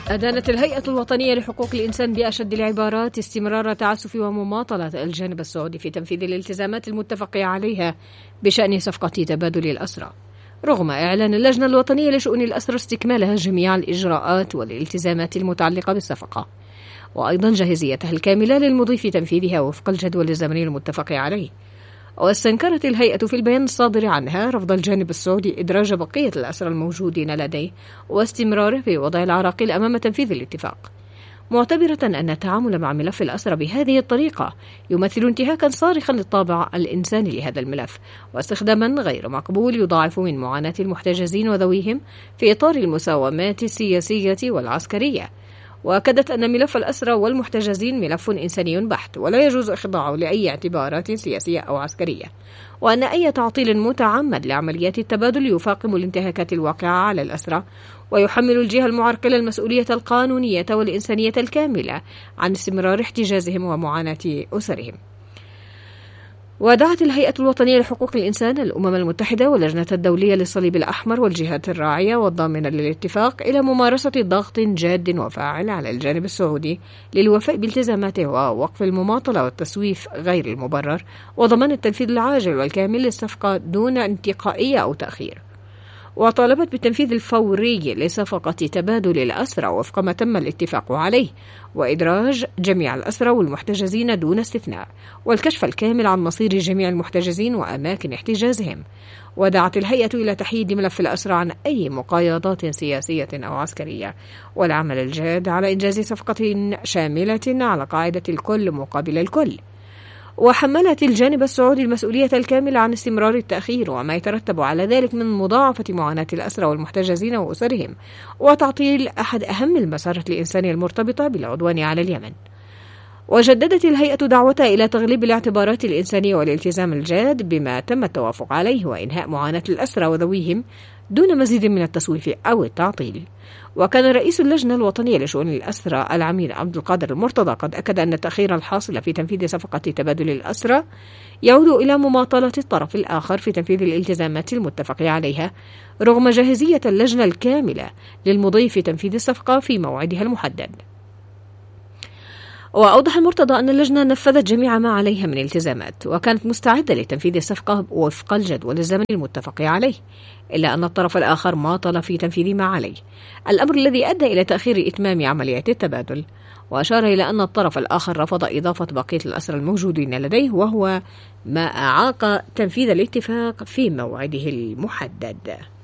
أدانت الهيئة الوطنية لحقوق الإنسان بأشد العبارات استمرار تعسف ومماطلة الجانب السعودي في تنفيذ الالتزامات المتفق عليها بشأن صفقة تبادل الأسرى، رغم إعلان اللجنة الوطنية لشؤون الأسرى استكمالها جميع الإجراءات والالتزامات المتعلقة بالصفقة، وأيضا جاهزيتها الكاملة للمضي في تنفيذها وفق الجدول الزمني المتفق عليه. واستنكرت الهيئة في البيان الصادر عنها رفض الجانب السعودي إدراج بقية الأسرى الموجودين لديه واستمراره في وضع العراقيل أمام تنفيذ الاتفاق، معتبرة أن التعامل مع ملف الأسرى بهذه الطريقة يمثل انتهاكا صارخا للطابع الإنساني لهذا الملف واستخداما غير مقبول يضاعف من معاناة المحتجزين وذويهم في إطار المساومات السياسية والعسكرية. وأكدت أن ملف الأسرى والمحتجزين ملف إنساني بحت ولا يجوز إخضاعه لأي اعتبارات سياسية أو عسكرية، وأن أي تعطيل متعمد لعمليات التبادل يفاقم الانتهاكات الواقعة على الأسرى ويحمل الجهة المعرقلة المسؤولية القانونية والإنسانية الكاملة عن استمرار احتجازهم ومعاناة أسرهم. ودعت الهيئة الوطنية لحقوق الإنسان الأمم المتحدة واللجنة الدولية للصليب الأحمر والجهات الراعية والضامنة للاتفاق إلى ممارسة ضغط جاد وفاعل على الجانب السعودي للوفاء بالتزاماته ووقف المماطلة والتسويف غير المبرر وضمان التنفيذ العاجل والكامل للصفقة دون انتقائية أو تأخير. وطالبت بالتنفيذ الفوري لصفقة تبادل الأسرى وفق ما تم الاتفاق عليه وإدراج جميع الأسرى والمحتجزين دون استثناء والكشف الكامل عن مصير جميع المحتجزين وأماكن احتجازهم. ودعت الهيئة إلى تحييد ملف الأسرى عن أي مقايضات سياسية أو عسكرية والعمل الجاد على إنجاز صفقة شاملة على قاعدة الكل مقابل الكل. وحملت الجانب السعودي المسؤولية الكاملة عن استمرار التأخير وما يترتب على ذلك من مضاعفة معاناة الأسرى والمحتجزين وأسرهم وتعطيل أحد أهم المسارات الإنسانية المرتبطة بالعدوان على اليمن. وجددت الهيئة دعوتها إلى تغليب الاعتبارات الإنسانية والالتزام الجاد بما تم التوافق عليه وإنهاء معاناة الأسرى وذويهم دون مزيد من التسويف أو التعطيل. وكان رئيس اللجنة الوطنية لشؤون الأسرى العميد عبد القادر المرتضى قد أكد أن التأخير الحاصل في تنفيذ صفقة تبادل الأسرى يعود إلى مماطلة الطرف الآخر في تنفيذ الالتزامات المتفق عليها رغم جاهزية اللجنة الكاملة للمضي في تنفيذ الصفقة في موعدها المحدد. وأوضح المرتضى أن اللجنة نفذت جميع ما عليها من التزامات وكانت مستعدة لتنفيذ الصفقة وفق الجدول الزمني المتفق عليه، إلا أن الطرف الآخر ماطل في تنفيذ ما عليه، الأمر الذي أدى إلى تأخير إتمام عمليات التبادل. وأشار إلى أن الطرف الآخر رفض إضافة بقية الأسرى الموجودين لديه وهو ما أعاق تنفيذ الاتفاق في موعده المحدد.